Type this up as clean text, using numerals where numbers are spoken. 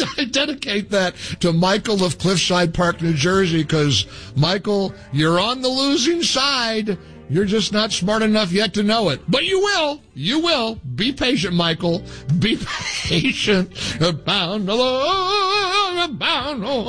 I dedicate that to Michael of Cliffside Park, New Jersey, because, Michael, you're on the losing side. You're just not smart enough yet to know it. But you will. You will. Be patient, Michael. Be patient. Bound alone, bound alone.